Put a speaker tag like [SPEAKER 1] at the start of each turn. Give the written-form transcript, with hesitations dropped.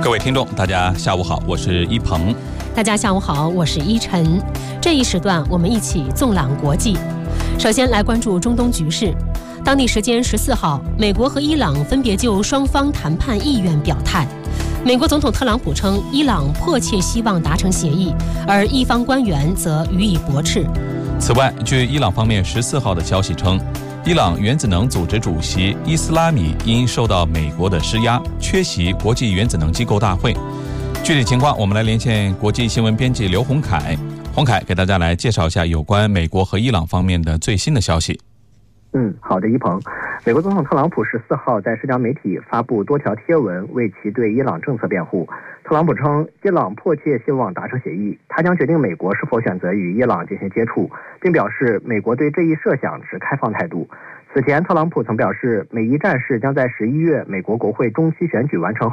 [SPEAKER 1] 各位听众，大家下午好，我是一鹏。
[SPEAKER 2] 大家下午好，我是依晨。这一时段我们一起纵览国际。首先来关注中东局势。当地时间14号，美国和伊朗分别就双方谈判意愿表态。美国总统特朗普称，伊朗迫切希望达成协议，而伊方官员则予以驳斥。
[SPEAKER 1] 此外，据伊朗方面14号的消息称，伊朗原子能组织主席伊斯拉米因受到美国的施压，缺席国际原子能机构大会。具体情况，我们来连线国际新闻编辑刘洪凯。洪凯给大家来介绍一下有关美国和伊朗方面的最新的消息。
[SPEAKER 3] 好的，一鹏。美国总统特朗普14号在社交媒体发布多条贴文，为其对伊朗政策辩护。特朗普称，伊朗迫切希望达成协议，他将决定美国是否选择与伊朗进行接触，并表示美国对这一设想持开放态度。此前，特朗普曾表示，美伊战事将在11月美国国会中期选举完成